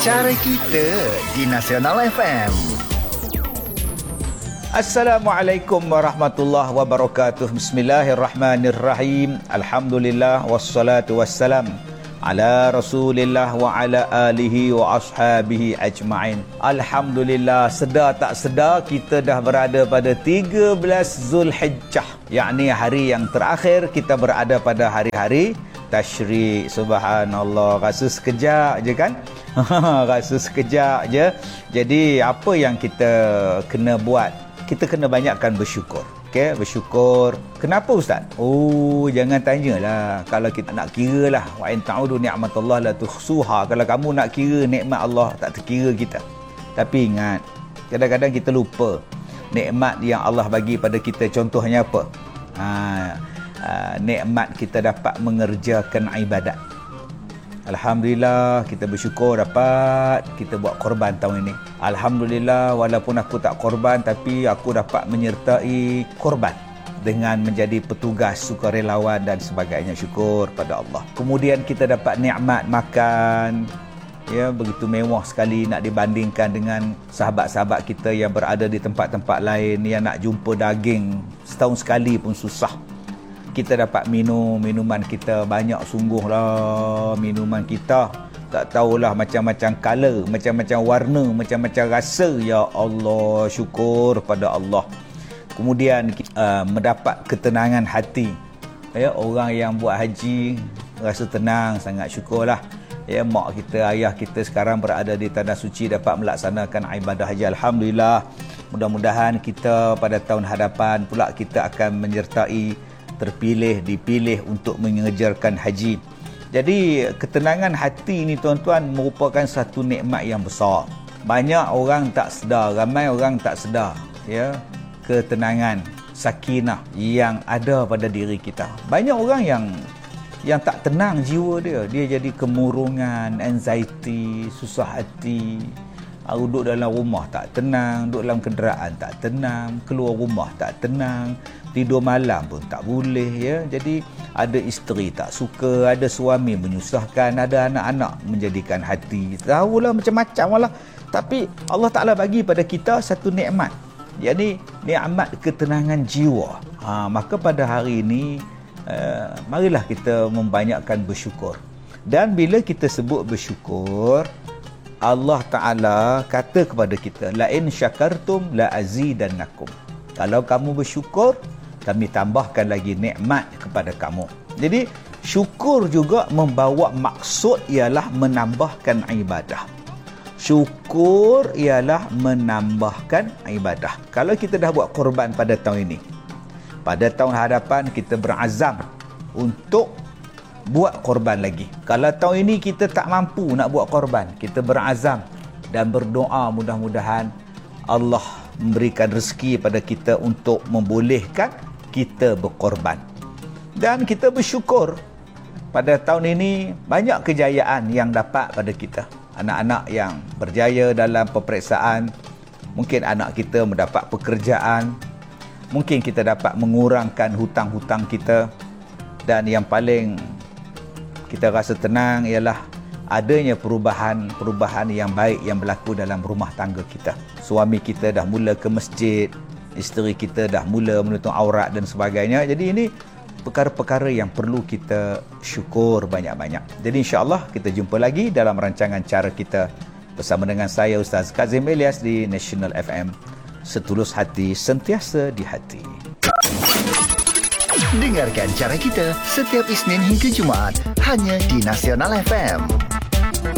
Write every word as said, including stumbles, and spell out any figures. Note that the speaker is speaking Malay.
Cara kita di Nasional F M. Assalamualaikum warahmatullahi wabarakatuh. Bismillahirrahmanirrahim. Alhamdulillah wassalatu wassalam ala Rasulillah wa ala alihi wa ashabihi ajma'in. Alhamdulillah, sedar tak sedar kita dah berada pada tiga belas Zulhijjah, yakni hari yang terakhir kita berada pada hari-hari Tasyrik. Subhanallah, rasa sekejap je kan? Rasa sekejap je. Jadi apa yang kita kena buat? Kita kena banyakkan bersyukur. Okey, bersyukur. Kenapa Ustaz? Oh, jangan tanyalah. Kalau kita nak kira lah, wa in ta'udu ni'matallah la tuhsuha. Kalau kamu nak kira nikmat Allah, tak terkira kita. Tapi ingat, kadang-kadang kita lupa nikmat yang Allah bagi pada kita. Contohnya apa? Ha, uh, nikmat kita dapat mengerjakan ibadat. Alhamdulillah, kita bersyukur dapat kita buat korban tahun ini. Alhamdulillah, walaupun aku tak korban, tapi aku dapat menyertai korban dengan menjadi petugas sukarelawan dan sebagainya. Syukur pada Allah. Kemudian kita dapat nikmat makan, ya, begitu mewah sekali nak dibandingkan dengan sahabat-sahabat kita yang berada di tempat-tempat lain yang nak jumpa daging setahun sekali pun susah. Kita dapat minum, minuman kita banyak sungguh lah. Minuman kita tak tahulah macam-macam color, macam-macam warna, macam-macam rasa. Ya Allah, syukur pada Allah. Kemudian uh, mendapat ketenangan hati. Ya, orang yang buat haji rasa tenang, sangat syukurlah. Ya, mak kita, ayah kita sekarang berada di tanah suci, dapat melaksanakan ibadah haji. Alhamdulillah. Mudah-mudahan kita pada tahun hadapan pula kita akan menyertai, terpilih, dipilih untuk mengerjakan haji. Jadi ketenangan hati ini tuan-tuan merupakan satu nikmat yang besar. Banyak orang tak sedar, ramai orang tak sedar, ya, ketenangan, sakinah yang ada pada diri kita. Banyak orang yang yang tak tenang jiwa dia, dia jadi kemurungan, anxiety, susah hati. Duduk dalam rumah tak tenang, duduk dalam kenderaan tak tenang, keluar rumah tak tenang, tidur malam pun tak boleh, ya. Jadi ada isteri tak suka, ada suami menyusahkan, ada anak-anak menjadikan hati, tahulah macam-macam lah. Tapi Allah Ta'ala bagi pada kita satu nikmat, yakni nikmat ketenangan jiwa. Ha, maka pada hari ini uh, marilah kita membanyakkan bersyukur. Dan bila kita sebut bersyukur, Allah Ta'ala kata kepada kita, la in syakartum la azidannakum. Kalau kamu bersyukur, kami tambahkan lagi nikmat kepada kamu. Jadi syukur juga membawa maksud ialah menambahkan ibadah. Syukur ialah menambahkan ibadah. Kalau kita dah buat korban pada tahun ini, pada tahun hadapan kita berazam untuk buat korban lagi. Kalau tahun ini kita tak mampu nak buat korban, kita berazam dan berdoa mudah-mudahan Allah memberikan rezeki pada kita untuk membolehkan kita berkorban. Dan kita bersyukur pada tahun ini banyak kejayaan yang dapat pada kita. Anak-anak yang berjaya dalam peperiksaan, mungkin anak kita mendapat pekerjaan, mungkin kita dapat mengurangkan hutang-hutang kita, dan yang paling kita rasa tenang ialah adanya perubahan-perubahan yang baik yang berlaku dalam rumah tangga kita. Suami kita dah mula ke masjid, isteri kita dah mula menutup aurat dan sebagainya. Jadi ini perkara-perkara yang perlu kita syukur banyak-banyak. Jadi insya-Allah kita jumpa lagi dalam rancangan Cara Kita bersama dengan saya Ustaz Kazim Elias di Nasional F M. Setulus hati, sentiasa di hati. Dengarkan Cara Kita setiap Isnin hingga Jumaat hanya di Nasional F M.